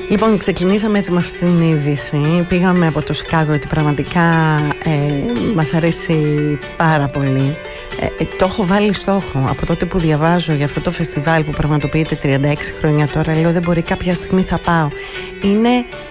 Λοιπόν, ξεκινήσαμε έτσι με αυτή την είδηση. Πήγαμε από το Σικάγο, γιατί πραγματικά μας αρέσει πάρα πολύ. Το έχω βάλει στόχο από τότε που διαβάζω για αυτό το φεστιβάλ που πραγματοποιείται 36 χρόνια τώρα. Λέω δεν μπορεί, κάποια στιγμή θα πάω. Είναι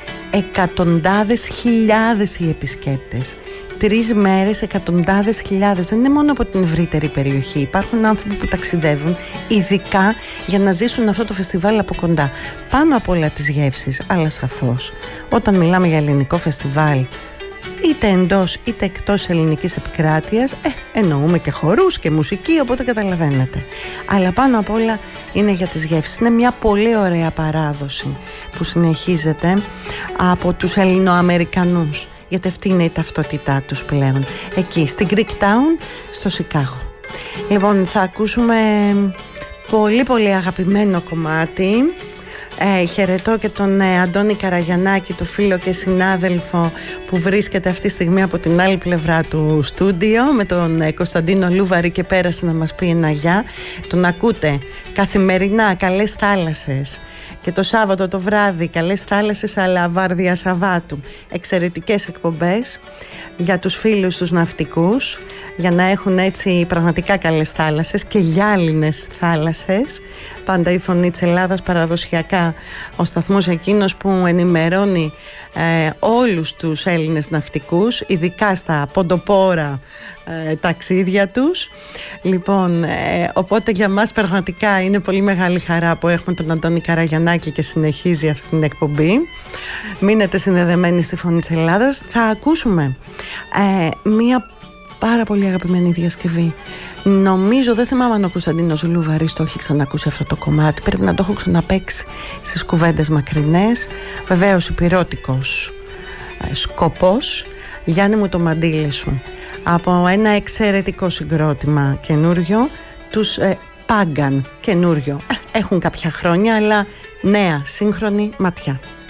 εκατοντάδες χιλιάδες οι επισκέπτες. 3 μέρες, εκατοντάδες χιλιάδες. Δεν είναι μόνο από την ευρύτερη περιοχή. Υπάρχουν άνθρωποι που ταξιδεύουν ειδικά για να ζήσουν αυτό το φεστιβάλ από κοντά. Πάνω απ' όλα τις γεύσεις, αλλά σαφώς όταν μιλάμε για ελληνικό φεστιβάλ, είτε εντός είτε εκτός ελληνικής επικράτειας, εννοούμε και χορούς και μουσική, οπότε καταλαβαίνετε. Αλλά πάνω απ' όλα είναι για τις γεύσεις. Είναι μια πολύ ωραία παράδοση που συνεχίζεται από τους Ελληνοαμερικανούς, γιατί αυτή είναι η ταυτότητά τους πλέον, εκεί στην Greek Town στο Σικάγο. Λοιπόν, θα ακούσουμε πολύ πολύ αγαπημένο κομμάτι. Χαιρετώ και τον Αντώνη Καραγιαννάκη, το φίλο και συνάδελφο που βρίσκεται αυτή τη στιγμή από την άλλη πλευρά του στούντιο, με τον Κωνσταντίνο Λούβαρη, και πέρασε να μας πει ένα γεια. Τον ακούτε καθημερινά, καλές θάλασσες. Και το Σάββατο το βράδυ, καλές θάλασσες αλλά βάρδια Σαββάτου. Εξαιρετικές εκπομπές για τους φίλους τους ναυτικούς, για να έχουν έτσι πραγματικά καλές θάλασσες και γυάλινες θάλασσες. Πάντα η Φωνή της Ελλάδας, παραδοσιακά ο σταθμός εκείνος που ενημερώνει όλους τους Έλληνες ναυτικούς, ειδικά στα ποντοπόρα ταξίδια τους. Λοιπόν, οπότε για μας πραγματικά είναι πολύ μεγάλη χαρά που έχουμε τον Αντώνη Καραγιαννάκη και συνεχίζει αυτή την εκπομπή. Μείνετε συνδεδεμένοι στη Φωνή της Ελλάδας. Θα ακούσουμε μία πάρα πολύ αγαπημένη διασκευή. Νομίζω, δεν θυμάμαι αν ο Κωνσταντίνος Λούβαρης το έχει ξανακούσει αυτό το κομμάτι. Πρέπει να το έχω ξαναπαίξει στις κουβέντες μακρινές. Βεβαίως υπηρώτικος σκοπός. Γιάννη μου, το μαντίλι σου. Από ένα εξαιρετικό συγκρότημα καινούριο, τους Πάγκαν, καινούριο. Έχουν κάποια χρόνια, αλλά νέα, σύγχρονη ματιά.